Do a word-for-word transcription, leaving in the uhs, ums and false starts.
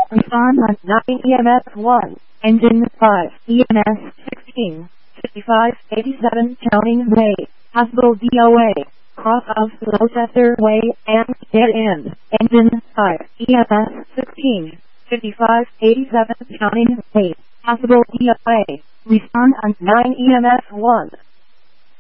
Respond on nine E M S one. Engine five. E M S sixteen. fifty-five eighty-seven Counting Way. Possible D O A. Cross of Gloucester Way and dead end. Engine five. E M S sixteen. fifty-five eighty-seven Counting Way. Possible D O A. Respond on nine E M S one.